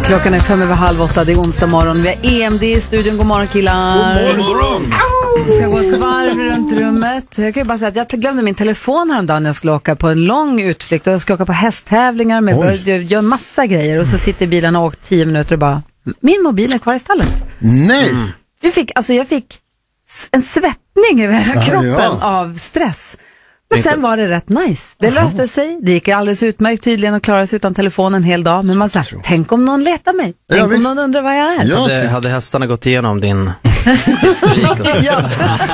Klockan är 7:30, det är onsdag morgon. Vi har EMD i studion. God morgon killar. God morgon. Vi ska gå ett varv runt rummet. Jag kan ju bara säga att jag glömde min telefon häromdagen när jag skulle åka på en lång utflykt. Jag ska åka på hästtävlingar med gör massa grejer. Och så sitter bilen och åkt 10 minuter och bara, min mobil är kvar i stallet. Nej. Jag fick en svettning över hela kroppen av stress. Men sen var det rätt nice. Det löste sig. Det gick alldeles utmärkt tydligen och klarade sig utan telefonen en hel dag. Men man sa, tänk om någon letar mig. Tänk om någon undrar vad jag är. Hade hästarna gått igenom din historik och så? Ja.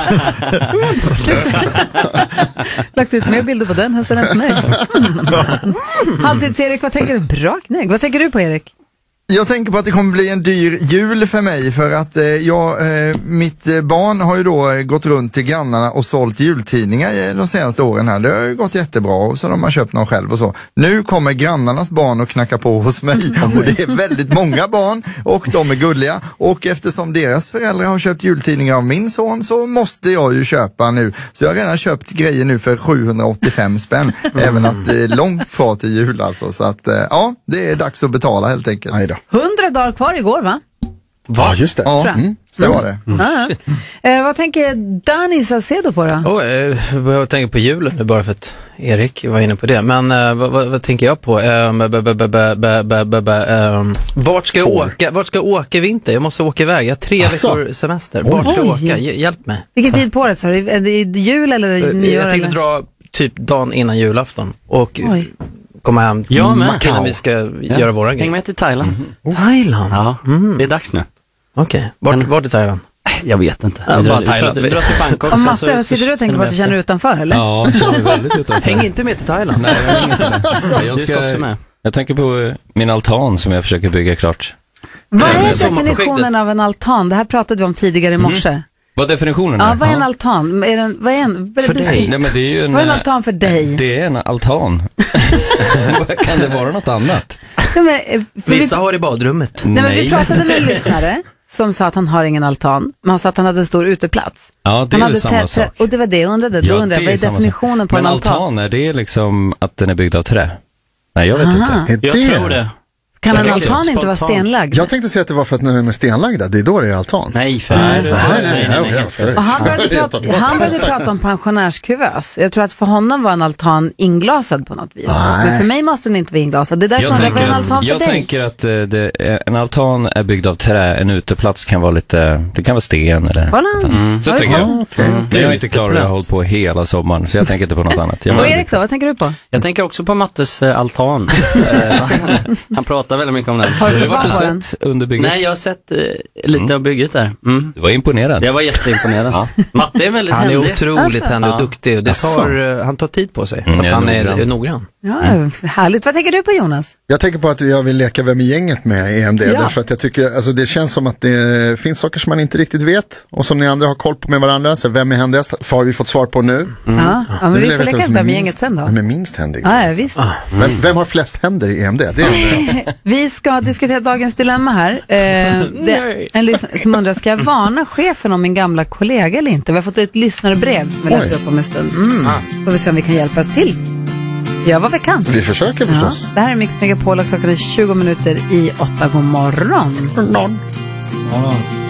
Lagt ut mer bilder på den hästen än på mig. Halvtids-Erik, vad tänker du? Bra knägg. Vad tänker du på, Erik? Jag tänker på att det kommer bli en dyr jul för mig för att mitt barn har ju då gått runt till grannarna och sålt jultidningar de senaste åren här. Det har ju gått jättebra och så de har köpt någon själv och så. Nu kommer grannarnas barn och knacka på hos mig och det är väldigt många barn och de är gulliga och eftersom deras föräldrar har köpt jultidningar av min son så måste jag ju köpa nu. Så jag har redan köpt grejer nu för 785 spänn. Även att det är långt kvar till jul alltså. Så att ja, det är dags att betala helt enkelt. 100 dagar kvar igår, va? Ja, just det. Ja, det var det. Vad tänker Danny Saucedo på då? Jag tänker på julen nu bara för att Erik var inne på det. Men vad tänker jag på? Vart ska jag åka? Vart ska jag åka i vinter? Jag måste åka iväg. Jag har 3 veckor semester. Vart ska jag åka? Hjälp mig. Vilken tid på året? Är det jul eller nyår? Jag tänkte dra typ dagen innan julafton. Och komma hem innan vi ska göra våra grejer. Häng med till Thailand. Thailand? Ja, det är dags nu. Okej, vart är Thailand? Jag vet inte. Bara Thailand. Vi drar till Bangkok. Och Matte, sitter du och tänker på att du känner utanför, eller? Ja, jag känner väldigt utanför. Häng inte med till Thailand. Nej, jag hänger inte med. Du ska också med. Jag tänker på min altan som jag försöker bygga klart. Vad är definitionen av en altan? Det här pratade vi om tidigare i morse. Vad definitionen är? Ja, vad är en altan? För dig? Nej, men det är ju vad är en altan för dig? Det är en altan. Kan det vara något annat? Vissa har i badrummet. Nej, men vi pratade med en lyssnare som sa att han har ingen altan. Men han sa att han hade en stor uteplats. Ja, det är ju samma sak. Och det var det jag undrade. Då undrade jag, vad är definitionen på en altan? Men altan, är det liksom att den är byggd av trä? Nej, jag vet inte. Jag tror det. Kan en altan inte vara stenlagd? Jag tänkte säga att det var för att när den är stenlagda, det är då det är altan. Nej, och han började prata om pensionärskuvös. Jag tror att för honom var en altan inglasad på något vis. Men för mig måste den inte vara inglasad. Det är därför jag en altan för jag dig. tänker att en altan är byggd av trä. En uteplats kan vara lite, det kan vara sten eller så tänker jag. Det är jag inte klar att ha hållit på hela sommaren, så jag tänker inte på något annat. Och Erik då, vad tänker du på? Jag tänker också på Mattes altan. Han pratar väldigt mycket om den. Har du varit sett under bygget? Nej, jag har sett lite av bygget där. Du var imponerad. Jag var jätteimponerad. Matte är väldigt händig. händig. Han är otroligt händig och duktig. Och han tar tid på sig. Att han är noggrann. Ja, härligt. Vad tänker du på, Jonas? Jag tänker på att jag vill leka Vem i gänget med EMD. Därför att jag tycker, alltså det känns som att det finns saker som man inte riktigt vet. Och som ni andra har koll på med varandra. Så vem är händigast? Har vi fått svar på nu? Ja, men vi får leka Vem i gänget sen då. Vem är minst händig? Ja, visst. Vem har flest händer i EMD? Det är vi ska diskutera dagens dilemma här. En lyssnare som undrar, ska jag varna chefen om min gamla kollega eller inte? Vi har fått ett lyssnarbrev som vi läser upp om en stund. Får vi se om vi kan hjälpa till. Ja, vad vi kan. Vi försöker förstås. Det här är Mix Megapol och klockan är 20 minuter i 8. God morgon.